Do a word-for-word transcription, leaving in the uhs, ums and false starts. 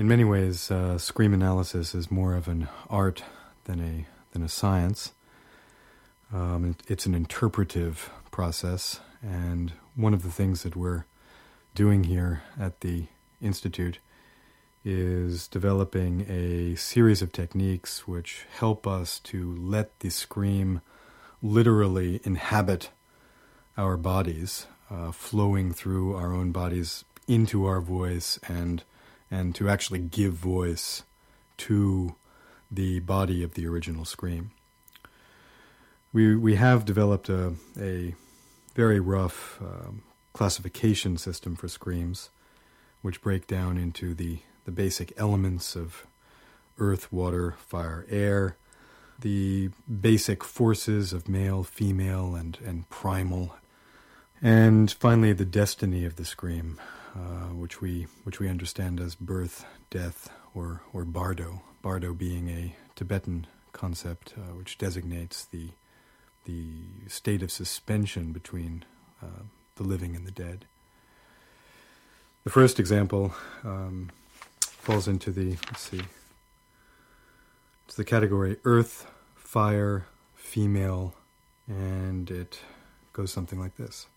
in many ways, uh, scream analysis is more of an art than a than a science. Um, it, it's an interpretive process, and one of the things that we're doing here at the Institute is developing a series of techniques which help us to let the scream literally inhabit our bodies, uh, flowing through our own bodies into our voice, and and to actually give voice to the body of the original scream. We we have developed a, a very rough um, classification system for screams, which break down into the, the basic elements of earth, water, fire, air, the basic forces of male, female, and, and primal, and finally the destiny of the scream, uh, which we which we understand as birth, death, or or bardo. Bardo being a Tibetan concept uh, which designates the the state of suspension between uh, the living and the dead. The first example um, falls into the, let's see, it's the category earth, fire, female, and it goes something like this.